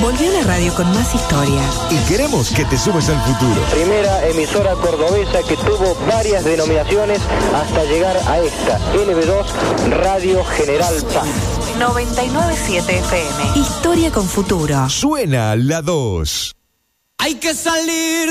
Volvió la radio con más historia. Y queremos que te sumes al futuro. Primera emisora cordobesa que tuvo varias denominaciones hasta llegar a esta, LB2 Radio General Paz. 99.7 FM. Historia con futuro. Suena la 2. Hay que salir